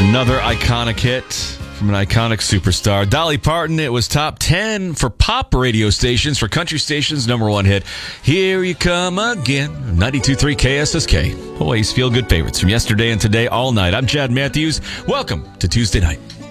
Another iconic hit from an iconic superstar. Dolly Parton, it was top 10 for pop radio stations. For country stations, number one hit. Here You Come Again. 92.3 KSSK. Always feel good favorites from yesterday and today all night. I'm Chad Matthews. Welcome to Tuesday night.